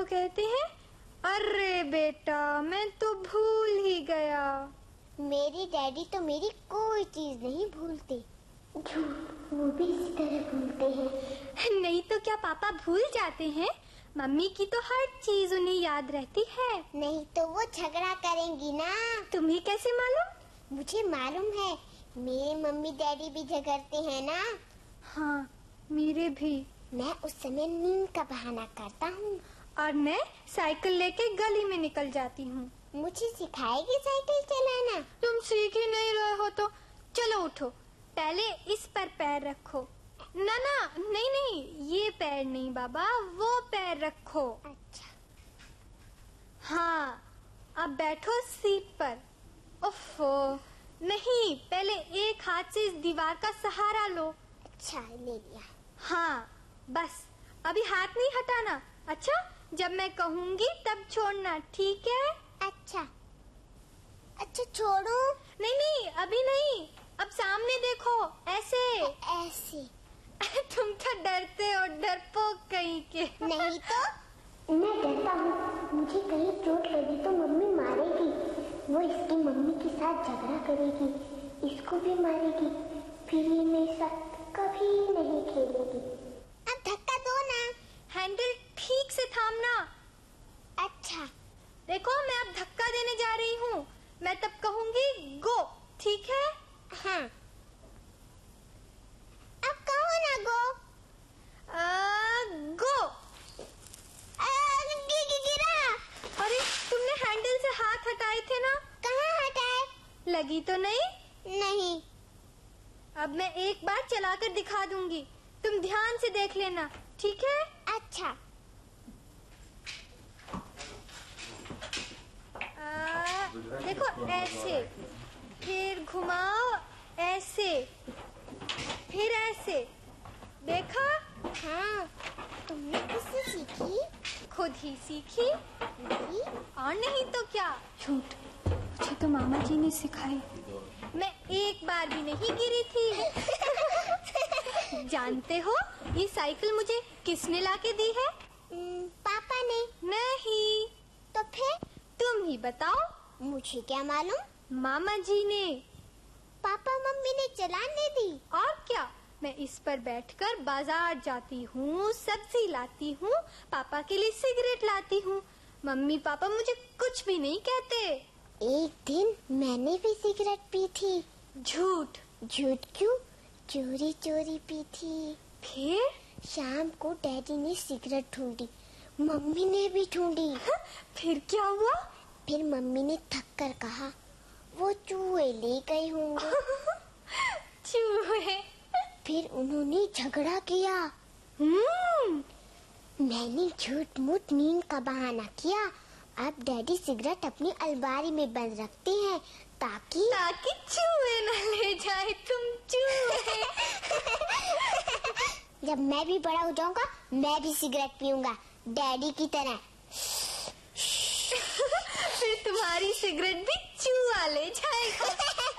कहते हैं, अरे बेटा मैं तो भूल ही गया। मेरे डैडी तो मेरी कोई चीज नहीं भूलते, वो भी इसी तरह भूलते हैं। नहीं तो क्या पापा भूल जाते हैं? मम्मी की तो हर चीज उन्हें याद रहती है। नहीं तो वो झगड़ा करेंगी ना। तुम्हें कैसे मालूम? मुझे मालूम है, मेरे मम्मी डैडी भी झगड़ते हैं ना। हाँ मेरे भी। मैं उस समय नींद का बहाना करता हूँ और मैं साइकिल लेके गली में निकल जाती हूँ। मुझे सिखाएगी साइकिल चलाना? तुम सीख ही नहीं रहे हो तो चलो उठो, पहले इस पर पैर रखो। ना ना नहीं नहीं, ये पैर नहीं बाबा, वो पैर रखो। अच्छा। हाँ अब बैठो सीट पर। ओफो नहीं, पहले एक हाथ से इस दीवार का सहारा लो। अच्छा ले लिया। हाँ बस, अभी हाथ नहीं हटाना। अच्छा, जब मैं कहूँगी तब छोड़ना, ठीक है? अच्छा अच्छा छोड़ू? नहीं नहीं अभी नहीं, अब सामने देखो, ऐसे ऐसे। तुम तो डरते हो, डरपोक कहीं के। नहीं तो मैं डरता हूँ, मुझे कहीं चोट लगी तो मम्मी मारेगी, वो इसकी मम्मी के साथ झगड़ा करेगी, इसको भी मारेगी, फिर ये मेरे साथ कभी नहीं खेलेगी। अब धक्का दो ना। हैंडल ठीक से थामना। अच्छा। देखो मैं अब धक्का देने जा रही हूँ, मैं तब कहूँगी गो, ठीक है? हाँ अब कहो ना गो। गो। गिरा। अरे तुमने हैंडल से हाथ हटाए थे ना? कहाँ हटाए? लगी तो नहीं? नहीं। अब मैं एक बार चलाकर दिखा दूंगी, तुम ध्यान से देख लेना, ठीक है? अच्छा। देखो ऐसे, फिर घुमाओ, ऐसे, फिर ऐसे, देखा? हाँ, तुमने किससे सीखी? खुद ही सीखी। नहीं? और नहीं तो क्या। झूठ, मुझे तो मामा जी ने सिखाई। मैं एक बार भी नहीं गिरी थी। जानते हो ये साइकिल मुझे किसने लाके दी है? पापा ने। नहीं। तो फिर? तुम ही बताओ। मुझे क्या मालूम। मामा जी ने। पापा मम्मी ने चलाने दी। और क्या, मैं इस पर बैठकर बाजार जाती हूँ, सब्जी लाती हूँ, पापा के लिए सिगरेट लाती हूँ, मम्मी पापा मुझे कुछ भी नहीं कहते। एक दिन मैंने भी सिगरेट पी थी। झूठ। झूठ क्यों? चोरी चोरी पी थी। फिर? शाम को डैडी ने सिगरेट ढूंढी, मम्मी ने भी ढूंढी। फिर क्या हुआ? फिर मम्मी ने थक कर कहा, वो चूहे ले गए होंगे। चूहे? फिर उन्होंने झगड़ा किया। मैंने झूठ मूठ नींद का बहाना किया। अब डैडी सिगरेट अपनी अलमारी में बंद रखते हैं ताकि चूहे न ले जाए। तुम चूहे। जब मैं भी बड़ा हो जाऊंगा मैं भी सिगरेट पीऊंगा डैडी की तरह। फिर तुम्हारी सिगरेट भी चूहा ले जाएगा।